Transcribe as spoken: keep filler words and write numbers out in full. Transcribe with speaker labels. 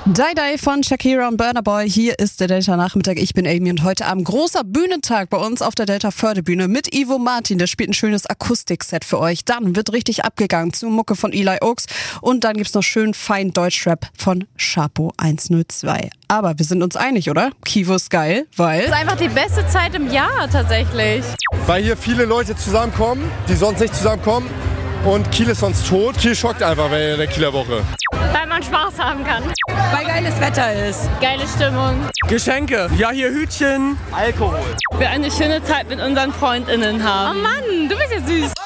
Speaker 1: Die Die von Shakira und Burna Boy. Hier ist der Delta Nachmittag. Ich bin Amy und heute Abend großer Bühnentag bei uns auf der Delta Förderbühne mit Ivo Martin. Der spielt ein schönes Akustikset für euch. Dann wird richtig abgegangen zu Mucke von Eli Oaks und dann gibt's noch schön fein Deutschrap von Chapo hundertzwei. Aber wir sind uns einig, oder? Kivo ist geil, weil...
Speaker 2: Das ist einfach die beste Zeit im Jahr tatsächlich.
Speaker 3: Weil hier viele Leute zusammenkommen, die sonst nicht zusammenkommen. Und Kiel ist sonst tot. Kiel schockt einfach während der Kieler Woche.
Speaker 2: Weil man Spaß haben kann.
Speaker 4: Weil geiles Wetter ist.
Speaker 2: Geile Stimmung.
Speaker 5: Geschenke. Ja, hier Hütchen. Alkohol.
Speaker 2: Wir eine schöne Zeit mit unseren FreundInnen haben. Oh Mann, du bist ja süß.